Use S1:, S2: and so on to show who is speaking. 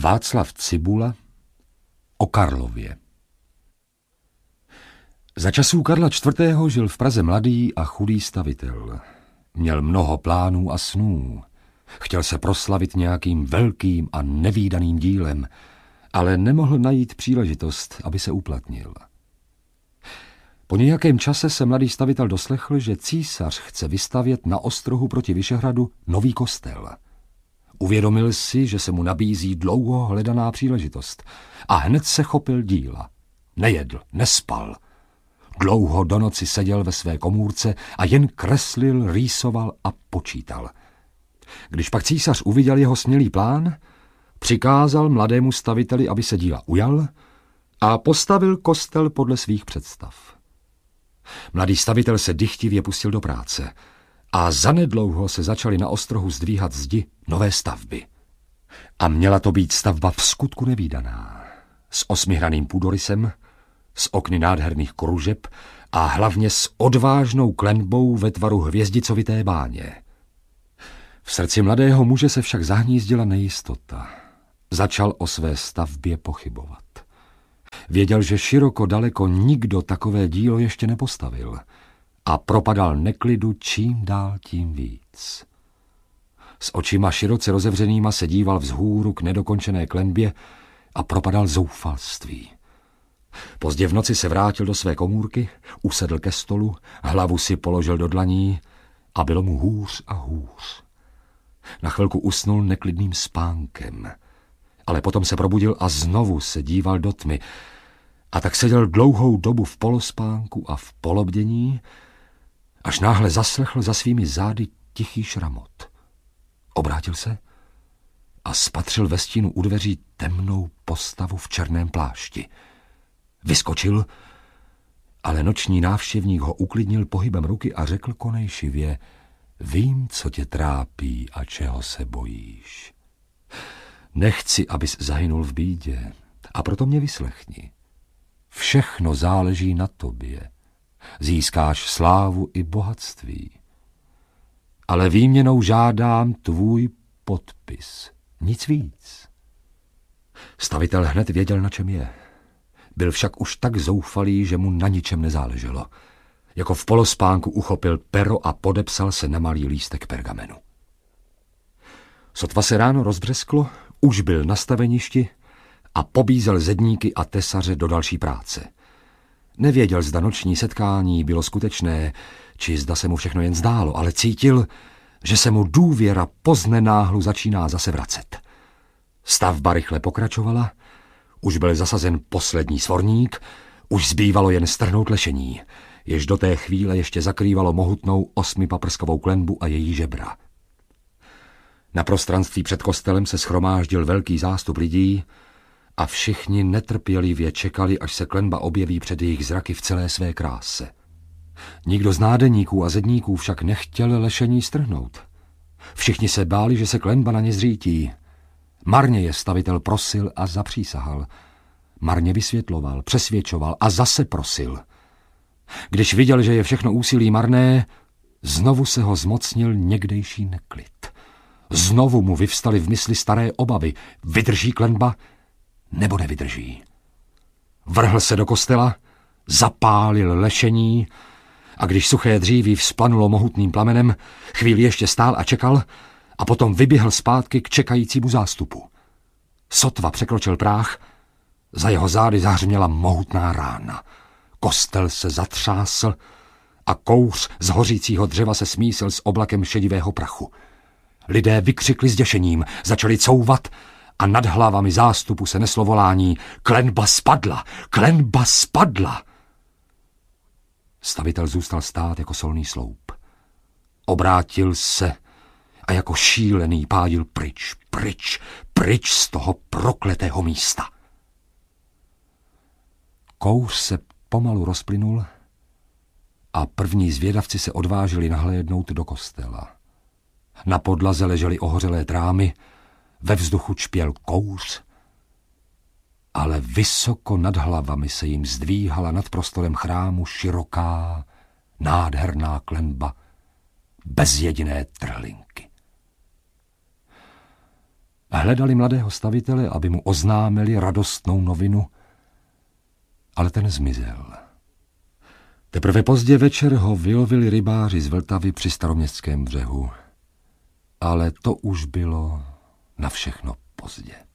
S1: Václav Cibula o Karlově. Za časů Karla IV. Žil v Praze mladý a chudý stavitel. Měl mnoho plánů a snů. Chtěl se proslavit nějakým velkým a nevídaným dílem, ale nemohl najít příležitost, aby se uplatnil. Po nějakém čase se mladý stavitel doslechl, že císař chce vystavět na ostrohu proti Vyšehradu nový kostel. Uvědomil si, že se mu nabízí dlouho hledaná příležitost a hned se chopil díla. Nejedl, nespal. Dlouho do noci seděl ve své komůrce a jen kreslil, rýsoval a počítal. Když pak císař uviděl jeho smělý plán, přikázal mladému staviteli, aby se díla ujal a postavil kostel podle svých představ. Mladý stavitel se dychtivě pustil do práce a zanedlouho se začaly na ostrohu zdvíhat zdi nové stavby. A měla to být stavba v skutku nevídaná, s osmihraným půdorysem, s okny nádherných kružeb a hlavně s odvážnou klenbou ve tvaru hvězdicovité báně. V srdci mladého muže se však zahnízdila nejistota. Začal o své stavbě pochybovat. Věděl, že široko daleko nikdo takové dílo ještě nepostavil a propadal neklidu čím dál tím víc. S očima široce rozevřenýma se díval vzhůru k nedokončené klenbě a propadal zoufalství. Pozdě v noci se vrátil do své komůrky, usedl ke stolu, hlavu si položil do dlaní a bylo mu hůř a hůř. Na chvilku usnul neklidným spánkem, ale potom se probudil a znovu se díval do tmy a tak seděl dlouhou dobu v polospánku a v polobdění, až náhle zaslechl za svými zády tichý šramot. Obrátil se a spatřil ve stínu u dveří temnou postavu v černém plášti. Vyskočil, ale noční návštěvník ho uklidnil pohybem ruky a řekl konejšivě: vím, co tě trápí a čeho se bojíš. Nechci, abys zahynul v bídě, a proto mě vyslechni. Všechno záleží na tobě. Získáš slávu i bohatství. Ale výměnou žádám tvůj podpis. Nic víc. Stavitel hned věděl, na čem je. Byl však už tak zoufalý, že mu na ničem nezáleželo. Jako v polospánku uchopil pero a podepsal se na malý lístek pergamenu. Sotva se ráno rozbřesklo, už byl na staveništi a pobízel zedníky a tesaře do další práce. Nevěděl, zda noční setkání bylo skutečné, či zda se mu všechno jen zdálo, ale cítil, že se mu důvěra poznenáhlu začíná zase vracet. Stavba rychle pokračovala, už byl zasazen poslední svorník, už zbývalo jen strhnout lešení, jež do té chvíle ještě zakrývalo mohutnou 8paprskovou klenbu a její žebra. Na prostranství před kostelem se shromáždil velký zástup lidí a všichni netrpělivě čekali, až se klenba objeví před jejich zraky v celé své kráse. Nikdo z nádeníků a zedníků však nechtěl lešení strhnout. Všichni se báli, že se klenba na ně zřítí. Marně je stavitel prosil a zapřísahal. Marně vysvětloval, přesvědčoval a zase prosil. Když viděl, že je všechno úsilí marné, znovu se ho zmocnil někdejší neklid. Znovu mu vyvstaly v mysli staré obavy. Vydrží klenba nebo nevydrží? Vrhl se do kostela, zapálil lešení a když suché dříví vzplanulo mohutným plamenem, chvíli ještě stál a čekal a potom vyběhl zpátky k čekajícímu zástupu. Sotva překročil práh, za jeho zády zahřměla mohutná rána. Kostel se zatřásl a kouř z hořícího dřeva se smísil s oblakem šedivého prachu. Lidé vykřikli s děšením, začali couvat a nad hlavami zástupu se neslo volání: klenba spadla! Klenba spadla! Stavitel zůstal stát jako solný sloup. Obrátil se a jako šílený pádil pryč, pryč, pryč z toho prokletého místa. Kouř se pomalu rozplynul a první zvědavci se odvážili nahlédnout do kostela. Na podlaze ležely ohořelé trámy, ve vzduchu čpěl kouř, ale vysoko nad hlavami se jim zdvíhala nad prostorem chrámu široká, nádherná klenba, bez jediné trhlinky. hledali mladého stavitele, aby mu oznámili radostnou novinu, ale ten zmizel. Teprve pozdě večer ho vylovili rybáři z Vltavy při Staroměstském břehu. Ale to už bylo na všechno pozdě.